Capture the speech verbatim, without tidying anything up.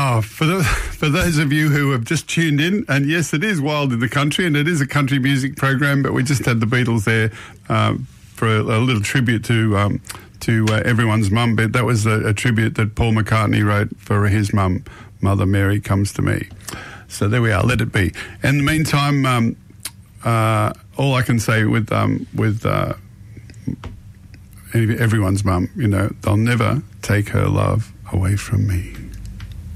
Oh, for the, for those of you who have just tuned in, and yes, it is Wild in the Country, and it is a country music program, but we just had the Beatles there um, for a, a little tribute to um, to uh, everyone's mum. But that was a, a tribute that Paul McCartney wrote for his mum, Mother Mary Comes to Me. So there we are. Let it be. In the meantime, um, uh, all I can say with um, with uh, everyone's mum, you know, they'll never take her love away from me.